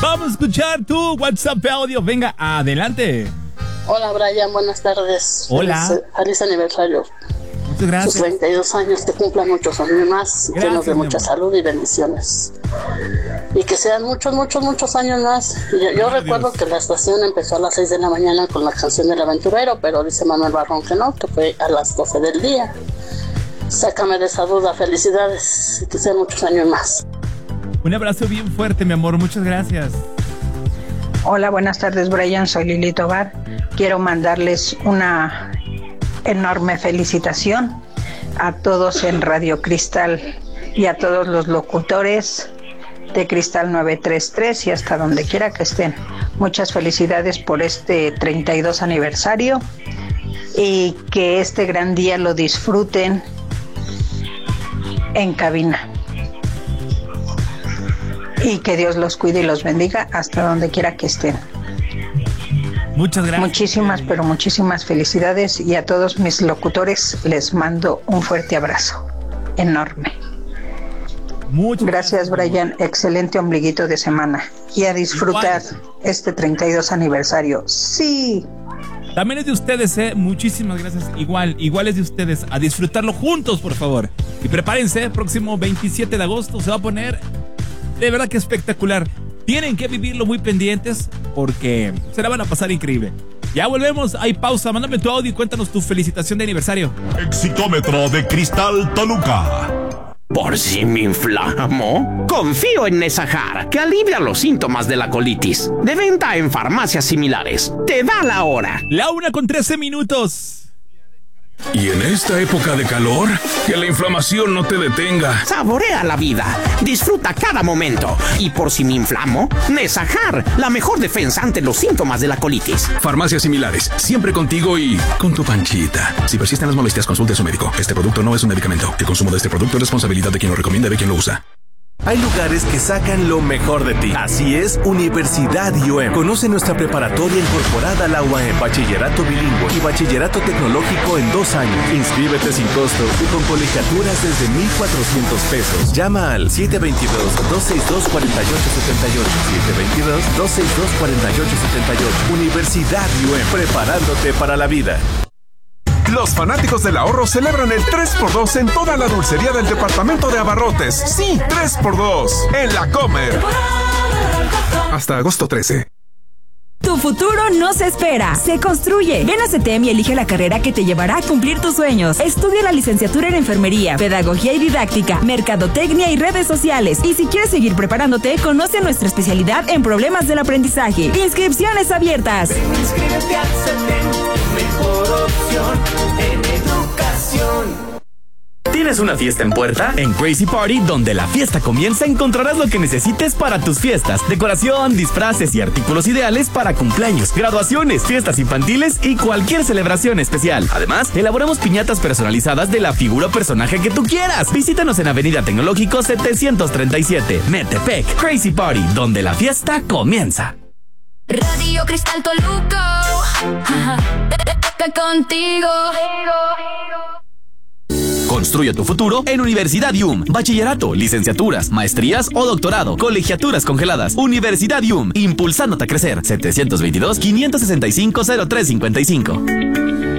Vamos a escuchar tu WhatsApp de audio. Venga, adelante. Hola, Brian, buenas tardes. Hola. Feliz aniversario. Muchas gracias. Sus 32 años, que cumplan muchos años más, llenos de mucha salud y bendiciones. Y que sean muchos años más. Yo recuerdo que la estación empezó a las 6 de la mañana con la canción del aventurero, pero dice Manuel Barrón que no, que fue a las 12 del día. Sácame de esa duda, felicidades, y que sean muchos años más. Un abrazo bien fuerte, mi amor, muchas gracias. Hola, buenas tardes, Brian, soy Lili Tobar. Quiero mandarles una enorme felicitación a todos en Radio Cristal y a todos los locutores de Cristal 933 y hasta donde quiera que estén. Muchas felicidades por este 32 aniversario y que este gran día lo disfruten en cabina. Y que Dios los cuide y los bendiga hasta donde quiera que estén. Muchas gracias. Muchísimas, pero muchísimas felicidades y a todos mis locutores les mando un fuerte abrazo enorme. Muchas gracias, Brian. Excelente ombliguito de semana y a disfrutar este 32 aniversario. Sí. También es de ustedes, muchísimas gracias. Igual es de ustedes. A disfrutarlo juntos, por favor. Y prepárense, próximo 27 de agosto se va a poner de verdad que espectacular. Tienen que vivirlo muy pendientes porque se la van a pasar increíble. Ya volvemos, hay pausa, mándame tu audio y cuéntanos tu felicitación de aniversario. Exitómetro de Cristal Toluca. ¿Por si me inflamo? Confío en Nesajar, que alivia los síntomas de la colitis. De venta en farmacias similares. Te da la hora. La 1:13. Y en esta época de calor, que la inflamación no te detenga. Saborea la vida, disfruta cada momento. Y por si me inflamo, Nesajar, la mejor defensa ante los síntomas de la colitis. Farmacias similares, siempre contigo y con tu panchita. Si persisten las molestias, consulte a su médico. Este producto no es un medicamento. El consumo de este producto es responsabilidad de quien lo recomienda y de quien lo usa. Hay lugares que sacan lo mejor de ti. Así es, Universidad IUEM. Conoce nuestra preparatoria incorporada a la UAM, bachillerato bilingüe y bachillerato tecnológico en 2 años. Inscríbete sin costo y con colegiaturas desde 1,400 pesos. Llama al 722-262-4878. 722-262-4878. Universidad IUEM, preparándote para la vida. Los fanáticos del ahorro celebran el 3x2 en toda la dulcería del departamento de abarrotes. Sí, 3x2 en La Comer. Hasta agosto 13. Tu futuro no se espera, se construye. Ven a CETEM y elige la carrera que te llevará a cumplir tus sueños. Estudia la licenciatura en Enfermería, Pedagogía y Didáctica, Mercadotecnia y Redes Sociales. Y si quieres seguir preparándote, conoce nuestra especialidad en problemas del aprendizaje. Inscripciones abiertas. Inscríbete al CETEM, mejor opción en educación. ¿Tienes una fiesta en puerta? En Crazy Party, donde la fiesta comienza, encontrarás lo que necesites para tus fiestas. Decoración, disfraces y artículos ideales para cumpleaños, graduaciones, fiestas infantiles y cualquier celebración especial. Además, elaboramos piñatas personalizadas de la figura o personaje que tú quieras. Visítanos en Avenida Tecnológico 737, Metepec. Crazy Party, donde la fiesta comienza. Radio Cristal Toluca. Contigo. Construye tu futuro en Universidad IUM. Bachillerato, licenciaturas, maestrías o doctorado. Colegiaturas congeladas. Universidad IUM. Impulsándote a crecer. 722-565-0355.